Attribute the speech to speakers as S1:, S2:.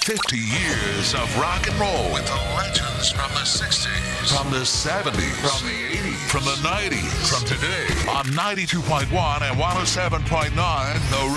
S1: 50 years of rock and roll
S2: With the legends from the 60s.
S1: from the 70s,
S2: From the 80s.
S1: from the 90s,
S2: From today.
S1: on 92.1 and 107.9 The